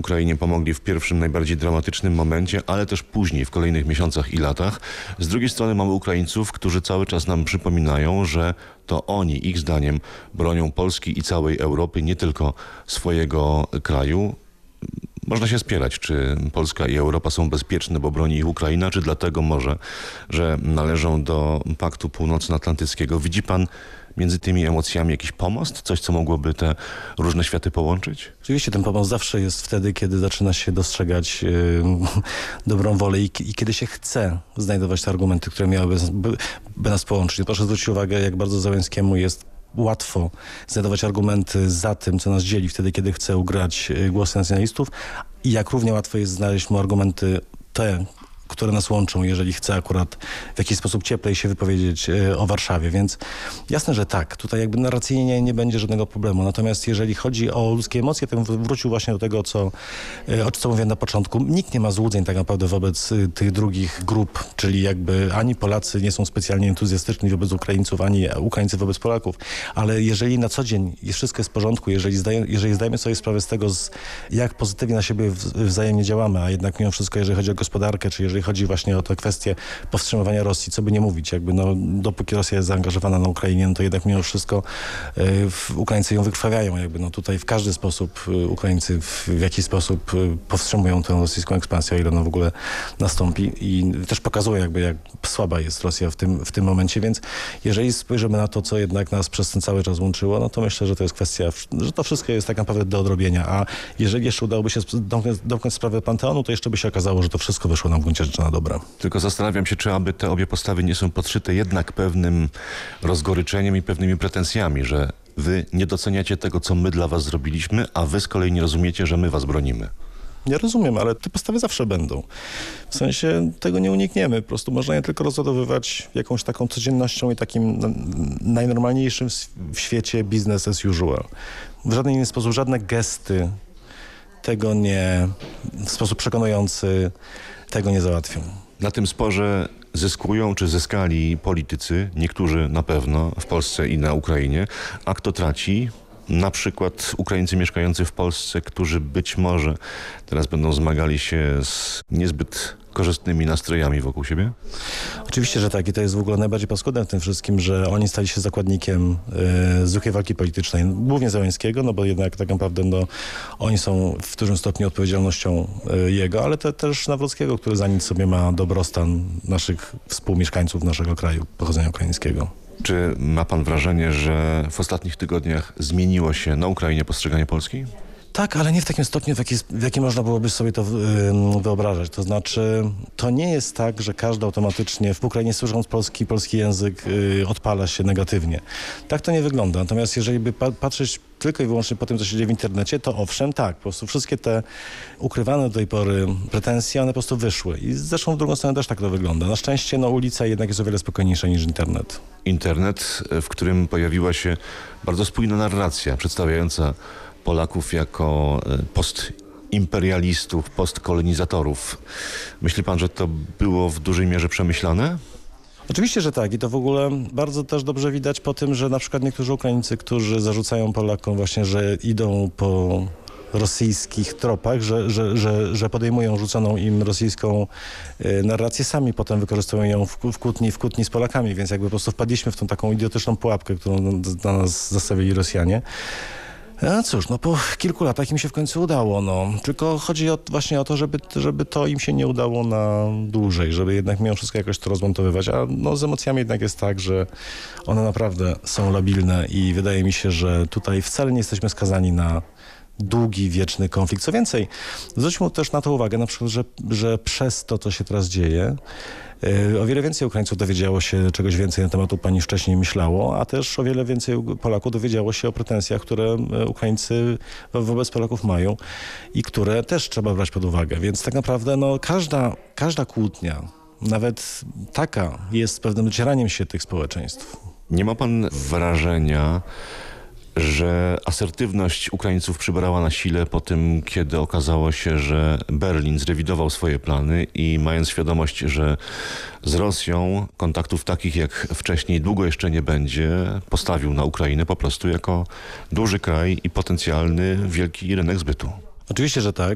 Ukrainie pomogli w pierwszym, najbardziej dramatycznym momencie, ale też później, w kolejnych miesiącach i latach. Z drugiej strony mamy Ukraińców, którzy cały czas nam przypominają, że to oni, ich zdaniem, bronią Polski i całej Europy, nie tylko swojego kraju. Można się spierać, czy Polska i Europa są bezpieczne, bo broni ich Ukraina, czy dlatego może, że należą do Paktu Północnoatlantyckiego. Widzi pan między tymi emocjami jakiś pomost? Coś, co mogłoby te różne światy połączyć? Oczywiście ten pomost zawsze jest wtedy, kiedy zaczyna się dostrzegać dobrą wolę i kiedy się chce znajdować te argumenty, które miałyby nas połączyć. Proszę zwrócić uwagę, jak bardzo Zełenskiemu jest łatwo znajdować argumenty za tym, co nas dzieli wtedy, kiedy chce ugrać głosy nacjonalistów i jak równie łatwo jest znaleźć mu argumenty te, które nas łączą, jeżeli chce akurat w jakiś sposób cieplej się wypowiedzieć o Warszawie. Więc jasne, że tak. Tutaj jakby narracyjnie nie będzie żadnego problemu. Natomiast jeżeli chodzi o ludzkie emocje, to bym wrócił właśnie do tego, o co mówiłem na początku. Nikt nie ma złudzeń tak naprawdę wobec tych drugich grup, czyli jakby ani Polacy nie są specjalnie entuzjastyczni wobec Ukraińców, ani Ukraińcy wobec Polaków. Ale jeżeli na co dzień wszystko jest w porządku, jeżeli zdajemy sobie sprawę z tego, jak pozytywnie na siebie wzajemnie działamy, a jednak mimo wszystko, jeżeli chodzi o gospodarkę, czy jeżeli chodzi właśnie o tę kwestię powstrzymywania Rosji, co by nie mówić, jakby dopóki Rosja jest zaangażowana na Ukrainie, to jednak mimo wszystko Ukraińcy ją wykrwawiają, tutaj w każdy sposób Ukraińcy w jakiś sposób powstrzymują tę rosyjską ekspansję, o ile ona w ogóle nastąpi i też pokazuje jak słaba jest Rosja w tym momencie, więc jeżeli spojrzymy na to, co jednak nas przez ten cały czas łączyło, to myślę, że to jest kwestia, że to wszystko jest tak naprawdę do odrobienia, a jeżeli jeszcze udałoby się domknąć sprawę Panteonu, to jeszcze by się okazało, że to wszystko wyszło nam w gruncie rzeczy na dobre. Tylko zastanawiam się, czy aby te obie postawy nie są podszyte jednak pewnym rozgoryczeniem i pewnymi pretensjami, że wy nie doceniacie tego, co my dla was zrobiliśmy, a wy z kolei nie rozumiecie, że my was bronimy. Ja rozumiem, ale te postawy zawsze będą. W sensie tego nie unikniemy. Po prostu można je tylko rozładowywać jakąś taką codziennością i takim najnormalniejszym w świecie business as usual. W żaden inny sposób, żadne gesty tego w sposób przekonujący tego nie załatwią. Na tym sporze zyskują czy zyskali politycy, niektórzy na pewno w Polsce i na Ukrainie, a kto traci? Na przykład Ukraińcy mieszkający w Polsce, którzy być może teraz będą zmagali się z niezbyt korzystnymi nastrojami wokół siebie? Oczywiście, że tak i to jest w ogóle najbardziej paskudne w tym wszystkim, że oni stali się zakładnikiem zwykłej walki politycznej, głównie Zełenskiego, bo jednak tak naprawdę oni są w dużym stopniu odpowiedzialnością jego, ale też Nawrockiego, który za nic sobie ma dobrostan naszych współmieszkańców naszego kraju pochodzenia ukraińskiego. Czy ma pan wrażenie, że w ostatnich tygodniach zmieniło się na Ukrainie postrzeganie Polski? Tak, ale nie w takim stopniu, w jakim można byłoby sobie to wyobrażać. To znaczy, to nie jest tak, że każdy automatycznie w Ukrainie słysząc polski język odpala się negatywnie. Tak to nie wygląda. Natomiast jeżeli by patrzeć tylko i wyłącznie po tym, co się dzieje w internecie, to owszem, tak, po prostu wszystkie te ukrywane do tej pory pretensje, one po prostu wyszły. I zresztą w drugą stronę też tak to wygląda. Na szczęście ulica jednak jest o wiele spokojniejsza niż internet. Internet, w którym pojawiła się bardzo spójna narracja przedstawiająca Polaków jako postimperialistów, postkolonizatorów. Myśli pan, że to było w dużej mierze przemyślane? Oczywiście, że tak i to w ogóle bardzo też dobrze widać po tym, że na przykład niektórzy Ukraińcy, którzy zarzucają Polakom właśnie, że idą po rosyjskich tropach, że podejmują rzuconą im rosyjską narrację, sami potem wykorzystują ją w kłótni z Polakami, więc jakby po prostu wpadliśmy w tą taką idiotyczną pułapkę, którą na nas zastawili Rosjanie. No cóż, po kilku latach im się w końcu udało, Tylko chodzi właśnie o to, żeby to im się nie udało na dłużej, żeby jednak mimo wszystko jakoś to rozmontowywać, a z emocjami jednak jest tak, że one naprawdę są labilne i wydaje mi się, że tutaj wcale nie jesteśmy skazani na długi, wieczny konflikt. Co więcej, zwróćmy też na to uwagę, na przykład, że przez to, co się teraz dzieje, o wiele więcej Ukraińców dowiedziało się czegoś więcej na temat UPA niż wcześniej myślało, a też o wiele więcej Polaków dowiedziało się o pretensjach, które Ukraińcy wobec Polaków mają i które też trzeba brać pod uwagę. Więc tak naprawdę każda kłótnia, nawet taka, jest pewnym docieraniem się tych społeczeństw. Nie ma pan wrażenia, że asertywność Ukraińców przybrała na sile po tym, kiedy okazało się, że Berlin zrewidował swoje plany i mając świadomość, że z Rosją kontaktów takich jak wcześniej długo jeszcze nie będzie, postawił na Ukrainę po prostu jako duży kraj i potencjalny wielki rynek zbytu? Oczywiście, że tak.